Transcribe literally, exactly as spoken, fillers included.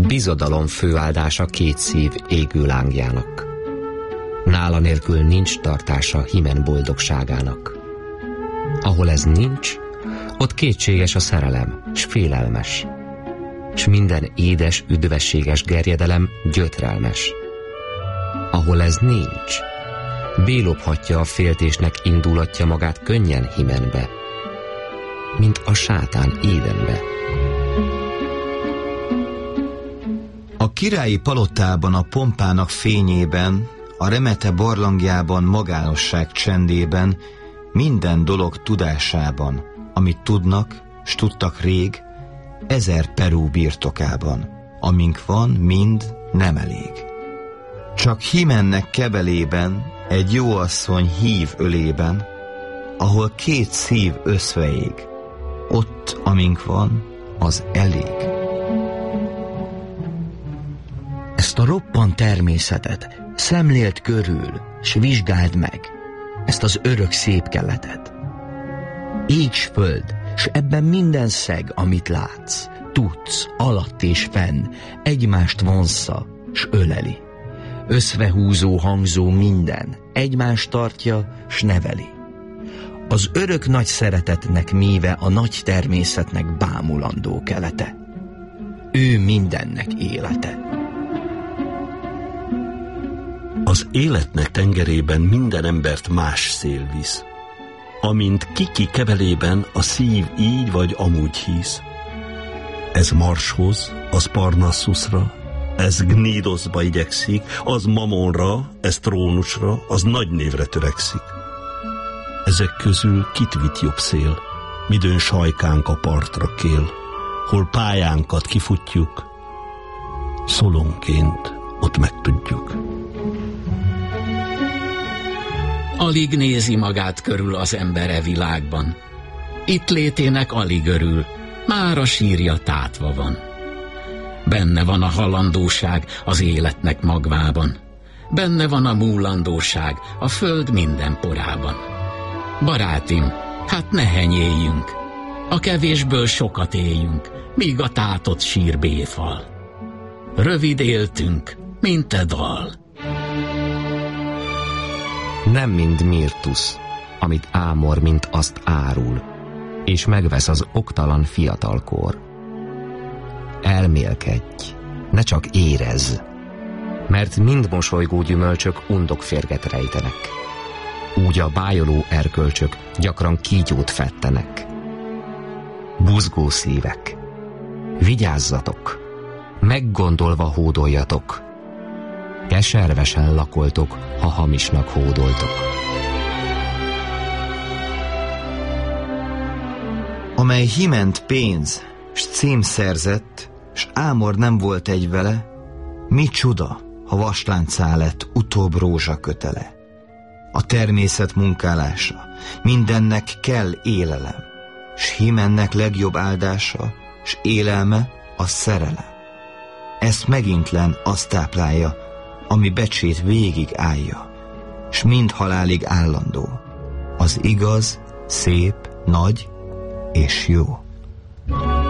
Bizodalom főáldása két szív égő lángjának. Nála nélkül nincs tartása himen boldogságának. Ahol ez nincs, ott kétséges a szerelem, s félelmes, s minden édes, üdvességes gerjedelem gyötrelmes. Ahol ez nincs, bélobhatja a féltésnek indulatja magát könnyen himenbe, mint a sátán Édenbe. A királyi palotában, a pompának fényében, a remete barlangjában, magánosság csendében, minden dolog tudásában, amit tudnak, s tudtak rég, ezer perú birtokában, amink van, mind nem elég. Csak himennek kebelében, egy jó asszony hív ölében, ahol két szív összveég, ott, amink van, az elég. Ezt a roppant természetet szemléld körül, s vizsgáld meg, ezt az örök szép keletet. Ég s föld, s ebben minden szeg, amit látsz, tudsz, alatt és fenn, egymást vonssza, s öleli. Összvehúzó, hangzó minden, egymást tartja, s neveli. Az örök nagy szeretetnek míve a nagy természetnek bámulandó kelete. Ő mindennek élete. Az életnek tengerében minden embert más szél visz, amint kiki kebelében a szív így vagy amúgy hisz. Ez Marshoz, az Parnassusra, ez Gnídoszba igyekszik, az Mamonra, ez Trónusra, az nagy névre törekszik. Ezek közül kit vitt jobb szél, midőn sajkánk a partra kél, hol pályánkat kifutjuk, szolonként ott megtudjuk. Alig nézi magát körül az ember e világban. Itt létének alig örül, már a sírja tátva van. Benne van a halandóság az életnek magvában. Benne van a múlandóság a föld minden porában. Barátim, hát ne henyéljünk, a kevésből sokat éljünk, míg a tátott sír béfal. Rövid éltünk, mint te dal. Nem mind Myrtusz, amit ámor, mint azt árul, és megvesz az oktalan fiatalkor. Elmélkedj, ne csak érezz, mert mind mosolygó gyümölcsök undok férget rejtenek. Úgy a bájoló erkölcsök gyakran kígyót fettenek. Buzgó szívek, vigyázzatok, meggondolva hódoljatok, keservesen lakoltok, ha hamisnak hódoltok. Amely himent pénz, s cím szerzett, s ámor nem volt egy vele, mi csuda, ha vasláncá lett utóbb rózsa kötele. A természet munkálása, mindennek kell élelem, s himennek legjobb áldása, s élelme a szerelem. Ezt megintlen azt táplálja, ami becsét végig állja, s mind halálig állandó, az igaz, szép, nagy és jó.